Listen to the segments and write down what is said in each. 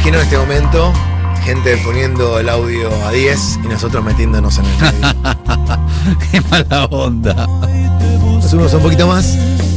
imagino en este momento gente poniendo el audio a 10 y nosotros metiéndonos en el medio. Qué mala onda. Nos subimos un poquito más.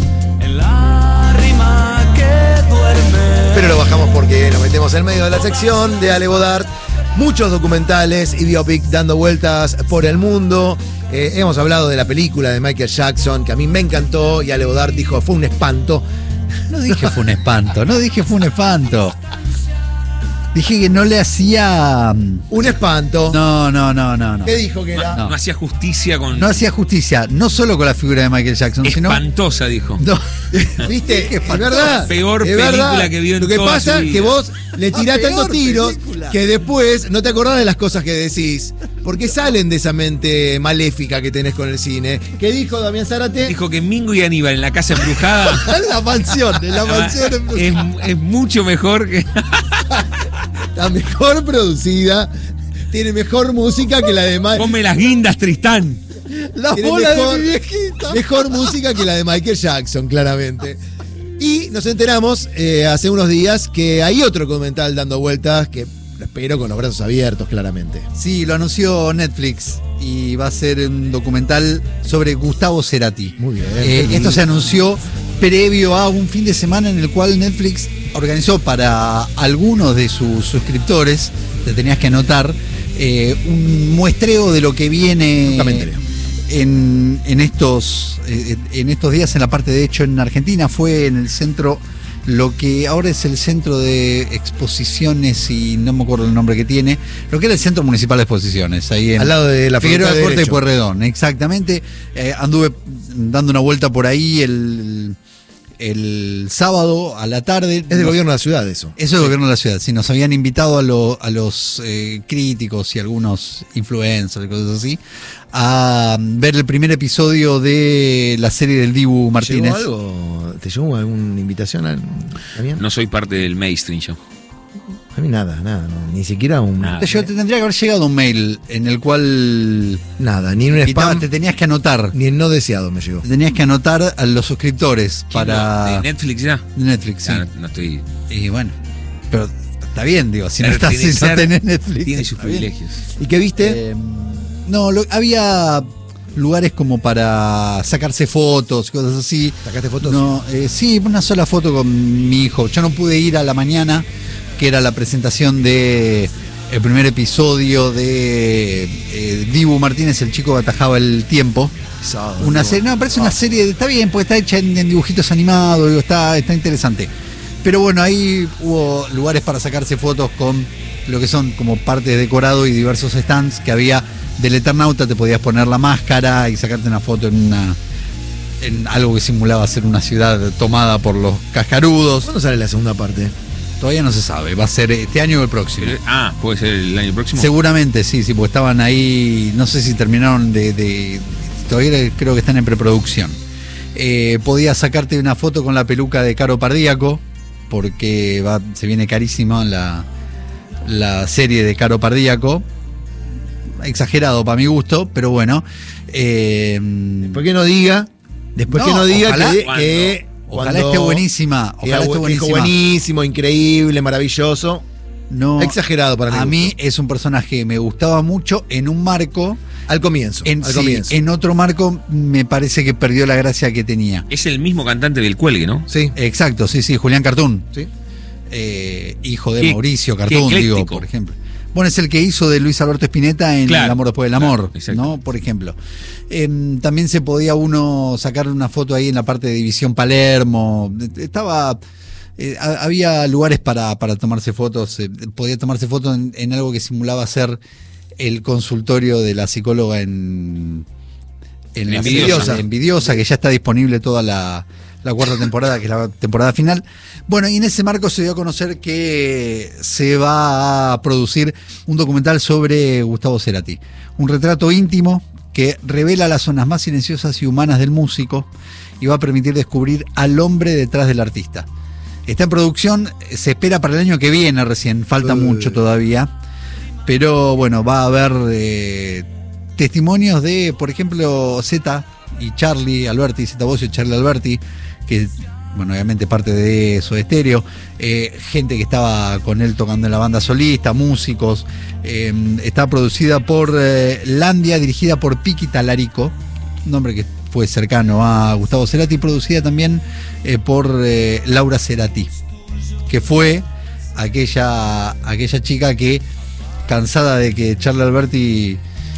Pero lo bajamos porque nos metemos en medio de la sección de Ale Bodart. Muchos documentales y biopic dando vueltas por el mundo. Hemos hablado de la película de Michael Jackson, que a mí me encantó, y Ale Bodart dijo, fue un espanto. No dije fue un espanto, no dije fue un espanto. Dije que no le hacía... Un espanto. No. ¿Qué dijo que era? No hacía justicia con... No hacía justicia, no solo con la figura de Michael Jackson, espantosa, dijo. No. ¿Viste? Es verdad. Peor es película verdad. que vio en Lo que toda pasa su es vida. que vos le tirás tantos tiros película. que después no te acordás de las cosas que decís. Porque salen de esa mente maléfica que tenés con el cine. ¿Qué dijo Damián Zárate? Dijo que Mingo y Aníbal en la casa embrujada En la mansión. es mucho mejor que... Está mejor producida. Tiene mejor música que la de Ponme las guindas, Tristán. La Tiene bola mejor, de mi viejita. mejor música que la de Michael Jackson, claramente. Y nos enteramos hace unos días que hay otro documental dando vueltas que lo espero con los brazos abiertos, claramente. Sí, lo anunció Netflix y va a ser un documental sobre Gustavo Cerati. Muy bien. Esto se anunció previo a un fin de semana en el cual Netflix organizó para algunos de sus suscriptores, te tenías que anotar, un muestreo de lo que viene en estos días en la parte de hecho en Argentina. Fue en el centro, lo que ahora es el centro de exposiciones y no me acuerdo el nombre que tiene, lo que era el Centro Municipal de Exposiciones, ahí en, al lado de la Figueroa Facultad de Corte y Derecho. Pueyrredón, exactamente. Anduve dando una vuelta por ahí el sábado a la tarde. Es del gobierno de la ciudad eso. Eso es el gobierno de la ciudad. Sí, nos habían invitado a los críticos y algunos influencers y cosas así a ver el primer episodio de la serie del Dibu Martínez. ¿Llegó algo? ¿Te llegó alguna invitación a Damián? No soy parte del mainstream yo. A mí nada, no, ni siquiera un... Nada. Te tendría que haber llegado un mail en el cual Nada, ni un spam, te tenías que anotar. ni en no deseado me llegó. Te tenías que anotar a los suscriptores para ¿De Netflix ya? Netflix, sí. No estoy... Y bueno, pero está bien, digo, si no Pertenecer tenés Netflix. Tiene sus está bien. privilegios. ¿Y qué viste? Había lugares como para sacarse fotos, cosas así. ¿Sacaste fotos? No, sí, una sola foto con mi hijo. Yo no pude ir a la mañana, que era la presentación de el primer episodio de Dibu Martínez, el chico que atajaba el tiempo. Una serie, no, parece una serie, está bien, porque está hecha en dibujitos animados, digo, está interesante. Pero bueno, ahí hubo lugares para sacarse fotos con lo que son como partes decorado y diversos stands que había del Eternauta. Te podías poner la máscara y sacarte una foto en algo que simulaba ser una ciudad tomada por los cascarudos. ¿Cuándo sale la segunda parte? Todavía no se sabe, va a ser este año o el próximo. ¿Puede ser el año próximo? Seguramente, sí, porque estaban ahí, no sé si terminaron todavía creo que están en preproducción. Podías sacarte una foto con la peluca de Caro Pardíaco, porque se viene carísima la serie de Caro Pardíaco. Exagerado para mi gusto, pero bueno. Después que no diga ojalá, que ojalá esté buenísima. Ojalá esté buenísima. Buenísimo, increíble, maravilloso. No, exagerado para mí. A mí es un personaje que me gustaba mucho en un marco. Al comienzo. Comienzo. En otro marco me parece que perdió la gracia que tenía. Es el mismo cantante del Cuelgue, ¿no? Sí. Exacto, sí, Julián Cartoon. Sí. Hijo de Mauricio Cartoon, digo, por ejemplo. Bueno, es el que hizo de Luis Alberto Spinetta en El amor después del amor, ¿no? Por ejemplo. También se podía uno sacar una foto ahí en la parte de División Palermo. Había lugares para tomarse fotos. Podía tomarse fotos en algo que simulaba ser el consultorio de la psicóloga en Envidiosa, que ya está disponible toda la cuarta temporada, que es la temporada final. Bueno, y en ese marco se dio a conocer que se va a producir un documental sobre Gustavo Cerati. Un retrato íntimo que revela las zonas más silenciosas y humanas del músico y va a permitir descubrir al hombre detrás del artista. Está en producción, se espera para el año que viene recién, falta mucho todavía. Pero bueno, va a haber testimonios de, por ejemplo, Zeta y Charlie Alberti, Zeta Bosio y Charlie Alberti, que bueno, obviamente parte de Soda Stereo, gente que estaba con él tocando en la banda solista, músicos. Está producida por Landia, dirigida por Piki Talarico, un hombre que fue cercano a Gustavo Cerati, producida también por Laura Cerati, que fue aquella chica que, cansada de que Charlie Alberti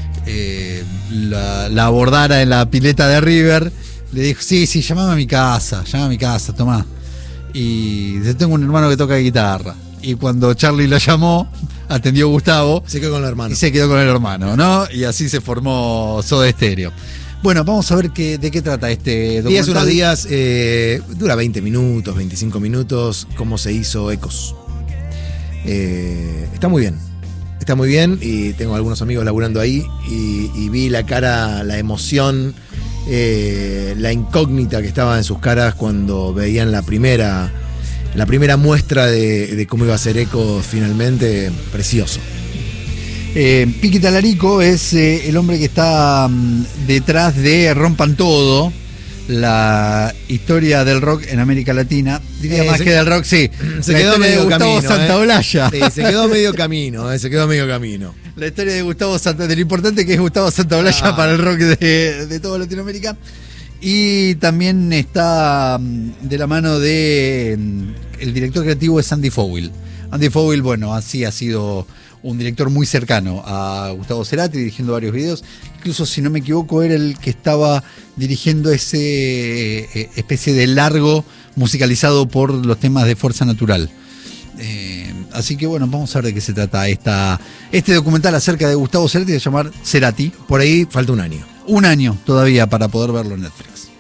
la abordara en la pileta de River, le dijo, sí, llamame a mi casa, tomá. Y dice, tengo un hermano que toca guitarra. Y cuando Charlie la llamó, atendió Gustavo. Se quedó con el hermano. Y se quedó con el hermano, ¿no? Y así se formó Soda Stereo. Bueno, vamos a ver de qué trata este documental. Días unos días, dura 20 minutos, 25 minutos, cómo se hizo Ecos. Está muy bien y tengo algunos amigos laburando ahí y vi la cara, la emoción, la incógnita que estaba en sus caras cuando veían la primera muestra de cómo iba a ser Ecos finalmente. Precioso. Piki Talarico es el hombre que está detrás de Rompan Todo, la historia del rock en América Latina. Diría más que del rock, sí. Se quedó medio Gustavo camino. Santaolalla. Sí, se quedó medio camino. La historia de Gustavo Santaolalla, de lo importante que es Gustavo Santaolalla para el rock de toda Latinoamérica. Y también está de la mano de el director creativo es Andy Fowell. Andy Fowell, bueno, así ha sido un director muy cercano a Gustavo Cerati, dirigiendo varios videos. Incluso, si no me equivoco, era el que estaba dirigiendo ese especie de largo musicalizado por los temas de Fuerza Natural. Así que bueno, vamos a ver de qué se trata este documental acerca de Gustavo Cerati, de llamar Cerati. Por ahí falta un año. Un año todavía para poder verlo en Netflix.